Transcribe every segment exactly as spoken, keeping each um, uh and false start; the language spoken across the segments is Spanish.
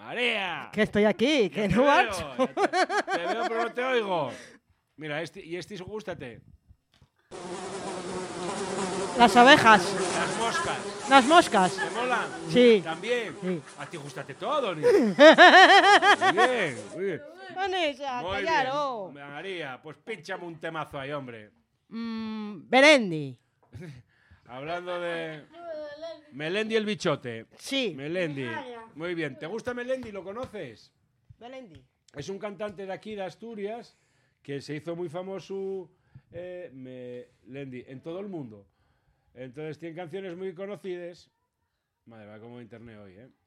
María. Que estoy aquí, que no marcho. Te, te veo pero no te oigo. Mira, este, y este gústate. Las abejas. Las moscas. Las moscas. ¿Te molan? Sí. También. Sí. A ti gústate todo, niño. Muy bien, muy bien. Vanessa, Muy claro. bien. María, pues pínchame un temazo ahí, hombre. Mm, Berendi. Hablando de... Melendi el bichote. Sí. Melendi. Muy bien. ¿Te gusta Melendi? ¿Lo conoces? Melendi. Es un cantante de aquí, de Asturias, que se hizo muy famoso eh, Melendi en todo el mundo. Entonces tiene canciones muy conocidas. Madre, va como internet hoy, ¿eh?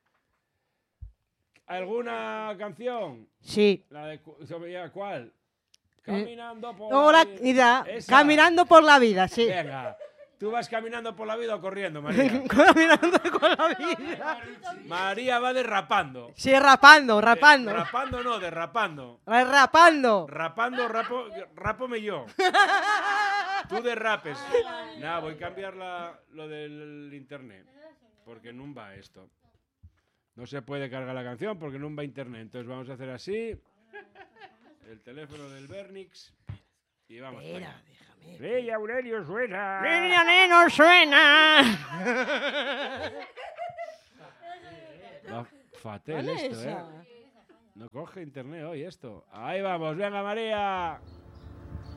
¿Alguna canción? Sí. La de cu- ¿Cuál? Caminando por Ahora, la vida. mira, Esa. caminando por la vida, sí. Venga. ¿Tú vas caminando por la vida o corriendo, María? Caminando por la vida. María va derrapando. Sí, rapando, rapando. De- rapando no, derrapando. Rapando. Rapando, rapo, rapome yo. Tú derrapes. Nada, voy a cambiar la- lo del internet. Porque no va esto. No se puede cargar la canción porque no va internet. Entonces vamos a hacer así. El teléfono del Bernix. Y vamos. para Espera, allá. déjame. ¡Rey Aurelio suena! ¡Niña, neno, suena! Va fatal esto, ¿eh? Vanessa. No coge internet hoy esto. Ahí vamos, venga María.